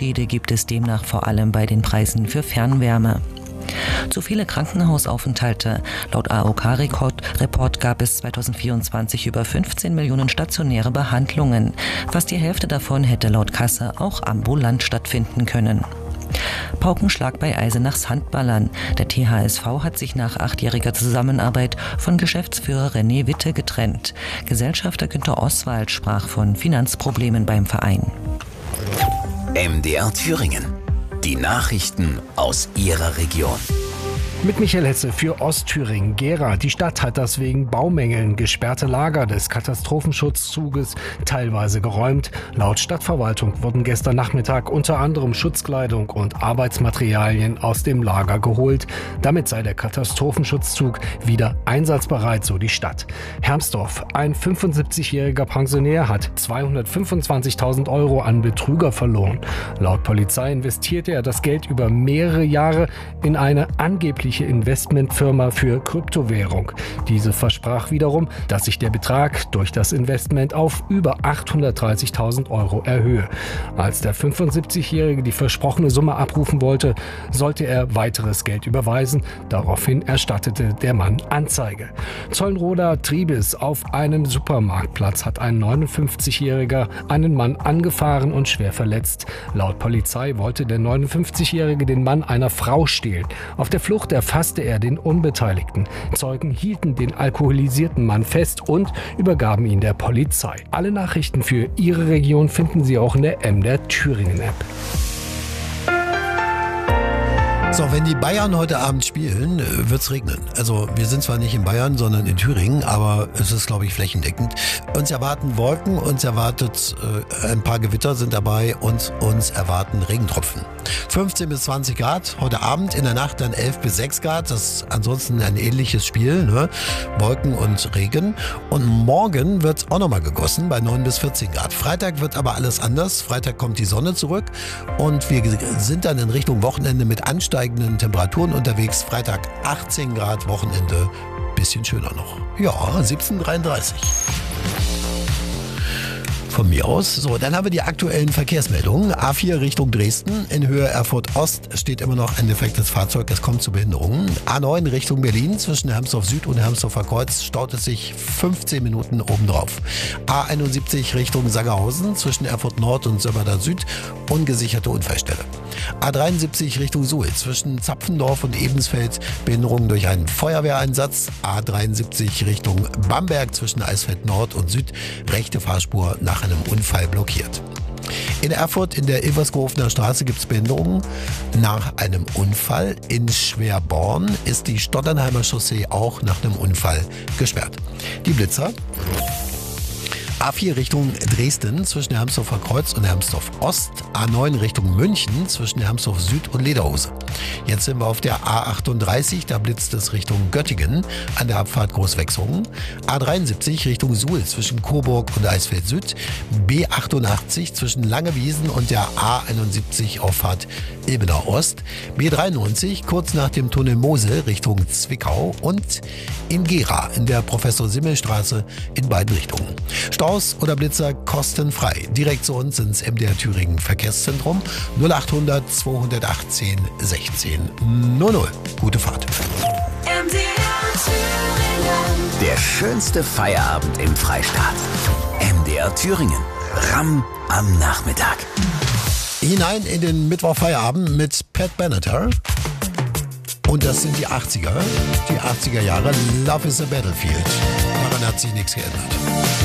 Unterschiede gibt es demnach vor allem bei den Preisen für Fernwärme. Zu viele Krankenhausaufenthalte. Laut AOK-Report gab es 2024 über 15 Millionen stationäre Behandlungen. Fast die Hälfte davon hätte laut Kasse auch ambulant stattfinden können. Paukenschlag bei Eisenachs Handballern. Der THSV hat sich nach 8-jähriger Zusammenarbeit von Geschäftsführer René Witte getrennt. Gesellschafter Günter Oswald sprach von Finanzproblemen beim Verein. MDR Thüringen. Die Nachrichten aus Ihrer Region. Mit Michael Hetze für Ostthüringen. Gera. Die Stadt hat das wegen Baumängeln gesperrte Lager des Katastrophenschutzzuges teilweise geräumt. Laut Stadtverwaltung wurden gestern Nachmittag unter anderem Schutzkleidung und Arbeitsmaterialien aus dem Lager geholt. Damit sei der Katastrophenschutzzug wieder einsatzbereit, so die Stadt. Hermsdorf. Ein 75-jähriger Pensionär hat 225.000 € an Betrüger verloren. Laut Polizei investierte er das Geld über mehrere Jahre in eine angebliche Investmentfirma für Kryptowährung. Diese versprach wiederum, dass sich der Betrag durch das Investment auf über 830.000 € erhöhe. Als der 75-Jährige die versprochene Summe abrufen wollte, sollte er weiteres Geld überweisen. Daraufhin erstattete der Mann Anzeige. Zollenroda Triebes. Auf einem Supermarktplatz hat ein 59-Jähriger einen Mann angefahren und schwer verletzt. Laut Polizei wollte der 59-Jährige den Mann einer Frau stehlen. Auf der Flucht erfasste er den Unbeteiligten. Zeugen hielten den alkoholisierten Mann fest und übergaben ihn der Polizei. Alle Nachrichten für Ihre Region finden Sie auch in der MDR Thüringen App. So, wenn die Bayern heute Abend spielen, wird's regnen. Also wir sind zwar nicht in Bayern, sondern in Thüringen, aber es ist, glaube ich, flächendeckend. Uns erwarten Wolken, uns erwartet ein paar Gewitter sind dabei und uns erwarten Regentropfen. 15 bis 20 Grad heute Abend, in der Nacht dann 11 bis 6 Grad. Das ist ansonsten ein ähnliches Spiel, ne? Wolken und Regen. Und morgen wird auch nochmal gegossen bei 9 bis 14 Grad. Freitag wird aber alles anders. Freitag kommt die Sonne zurück und wir sind dann in Richtung Wochenende mit ansteigenden Temperaturen unterwegs. Freitag 18 Grad, Wochenende bisschen schöner noch. Ja, 17:33. Von mir aus. So, dann haben wir die aktuellen Verkehrsmeldungen. A4 Richtung Dresden. In Höhe Erfurt Ost steht immer noch ein defektes Fahrzeug. Es kommt zu Behinderungen. A9 Richtung Berlin. Zwischen Hermsdorf Süd und Hermsdorfer Kreuz staut es sich 15 Minuten obendrauf. A71 Richtung Sangerhausen. Zwischen Erfurt Nord und Sömmerda Süd. Ungesicherte Unfallstelle. A73 Richtung Suhl. Zwischen Zapfendorf und Ebensfeld. Behinderungen durch einen Feuerwehreinsatz. A73 Richtung Bamberg. Zwischen Eisfeld Nord und Süd. Rechte Fahrspur nach einem Unfall blockiert. In Erfurt in der Ilversgehofener Straße gibt es Behinderungen nach einem Unfall. In Schwerborn ist die Stotternheimer Chaussee auch nach einem Unfall gesperrt. Die Blitzer. A4 Richtung Dresden zwischen Hermsdorfer Kreuz und Hermsdorf Ost. A9 Richtung München zwischen Hermsdorf Süd und Lederhose. Jetzt sind wir auf der A38, da blitzt es Richtung Göttingen an der Abfahrt Großwechsungen. A73 Richtung Suhl zwischen Coburg und Eisfeld Süd. B88 zwischen Langewiesen und der A71 Auffahrt Ilmenau Ost. B93 kurz nach dem Tunnel Mosel Richtung Zwickau und in Gera in der Professor-Simmel-Straße in beiden Richtungen. Staus oder Blitzer kostenfrei. Direkt zu uns ins MDR Thüringen Verkehrszentrum 0800 218 16 00. Gute Fahrt. Der schönste Feierabend im Freistaat. MDR Thüringen. Ramm am Nachmittag. Hinein in den Mittwochfeierabend mit Pat Benatar. Und das sind die 80er. Die 80er Jahre. Love is a Battlefield. Daran hat sich nichts geändert.